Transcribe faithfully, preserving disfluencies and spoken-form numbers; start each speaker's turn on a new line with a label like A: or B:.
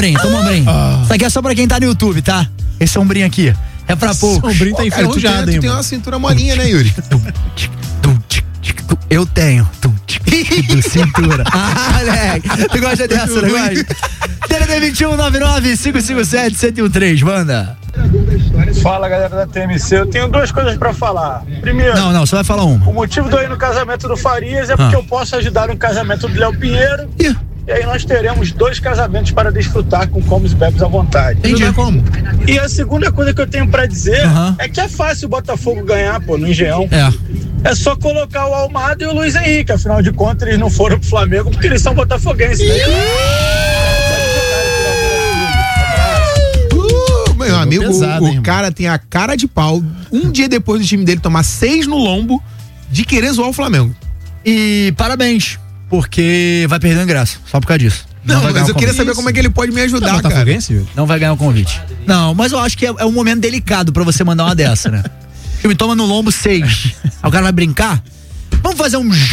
A: ombrinho, toma ombrinho. Ah. Isso aqui é só pra quem tá no YouTube, tá? Esse ombrinho aqui. É pra pouco.
B: Esse ombrinho tá enferrujado, hein?
C: Tu tem uma cintura molinha, né, Yuri?
A: Eu tenho. Cintura. Ah, moleque. Tu gosta dessa, né? T D vinte e um, nove nove, cinco cinco sete, sete um três, manda.
D: Fala, galera da T M C. Eu tenho duas coisas pra falar. Primeiro...
A: Não, não, só vai falar uma.
D: O motivo de eu ir no casamento do Farias é porque ah. eu posso ajudar no casamento do Léo Pinheiro.
A: Ih.
D: E aí nós teremos dois casamentos para desfrutar com comes e bebes à vontade.
A: Entendi como.
D: E a segunda coisa que eu tenho pra dizer
A: uhum.
D: é que é fácil o Botafogo ganhar, pô, no Engenhão.
A: É.
D: É só colocar o Almada e o Luiz Henrique. Afinal de contas, eles não foram pro Flamengo porque eles são botafoguenses. Né?
C: Uh, meu amigo,
B: pesado,
C: o,
B: hein,
C: o cara tem a cara de pau, um dia depois do time dele tomar seis no lombo, de querer zoar o Flamengo.
A: E parabéns, porque vai perder o ingresso, só por causa disso.
C: Não, não mas eu queria saber como é que ele pode me ajudar,
B: tá
C: cara.
A: Não vai ganhar o convite. Não, mas eu acho que é, é um momento delicado pra você mandar uma dessa, né? Me toma no lombo seis. Aí o cara vai brincar? Vamos fazer um